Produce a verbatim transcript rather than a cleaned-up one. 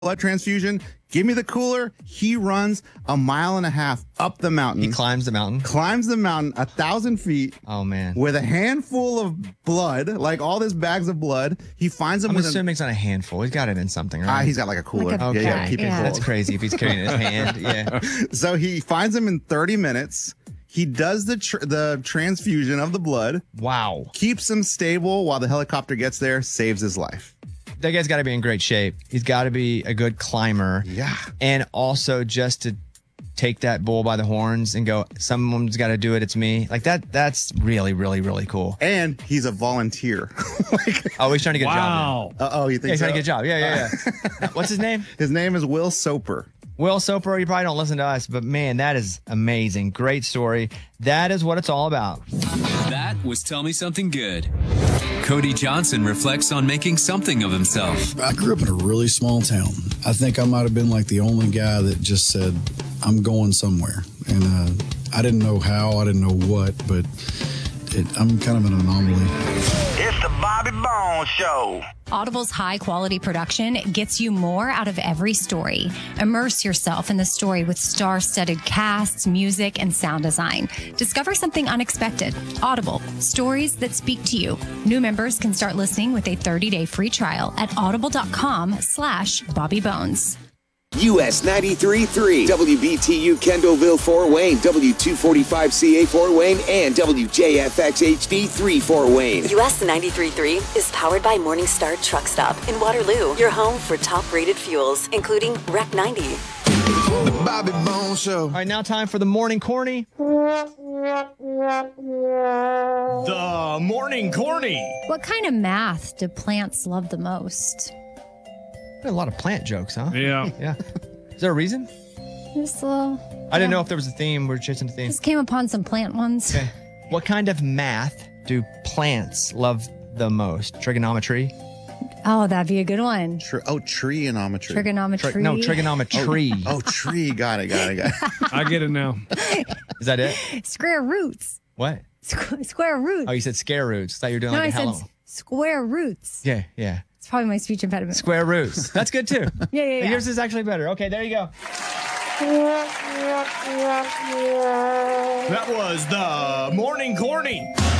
blood transfusion. Give me the cooler. He runs a mile and a half up the mountain. He climbs the mountain. Climbs the mountain a thousand feet. Oh, man. With a handful of blood, like all this bags of blood. He finds them I'm with assuming an, it's not a handful. He's got it in something, right? Ah, he's got like a cooler. Like a Okay. Yeah, yeah, keep Yeah. it That's cold. crazy if he's carrying it in his hand. Yeah. So he finds them in thirty minutes. He does the tr- the transfusion of the blood, Wow. keeps him stable while the helicopter gets there, saves his life. That guy's got to be in great shape. He's got to be a good climber. Yeah. And also just to take that bull by the horns and go, someone's got to do it. It's me. Like that. That's really, really, really cool. And he's a volunteer. like, Oh, he's trying to get Wow. a job. uh, oh, you Yeah, think he's so? trying to get a job. Yeah, yeah, yeah. What's his name? His name is Will Soper. Will Soper. You probably don't listen to us, but man, that is amazing. Great story. That is what it's all about. That was Tell Me Something Good. Cody Johnson reflects on making something of himself. I grew up in a really small town. I think I might have been like the only guy that just said, I'm going somewhere. And uh, I didn't know how, I didn't know what, but it, I'm kind of an anomaly. It's the Bobby Bones Show. Audible's high-quality production gets you more out of every story. Immerse yourself in the story with star-studded casts, music, and sound design. Discover something unexpected. Audible, stories that speak to you. New members can start listening with a thirty-day free trial at audible.com slash Bobby Bones. U S ninety-three point three, W B T U Kendallville, Fort Wayne, W two forty-five C A Fort Wayne, and W J F X H D three Fort Wayne. U S ninety-three point three is powered by Morningstar Truck Stop in Waterloo, your home for top-rated fuels, including R E C ninety. The Bobby Bones Show. All right, now time for the morning corny. The Morning Corny. What kind of math do plants love the most? A lot of plant jokes, huh? Yeah. Yeah. Is there a reason? Just a little, I didn't know if there was a theme. We're chasing a theme. just came upon some plant ones. Okay. What kind of math do plants love the most? Trigonometry? Oh, that'd be a good one. Tr- oh, trigonometry. Trigonometry. Tri- no, trigonometry. Oh, tree. Got it, got it, got it. I get it now. Is that it? Square roots. What? Squ- square roots. Oh, you said scare roots. Thought you were doing no, like I a said hello. s- square roots. Yeah, yeah. It's probably my speech impediment. Square roots. That's good too. Yeah, yeah, yeah. Yours is actually better. Okay, there you go. That was the Morning Corny.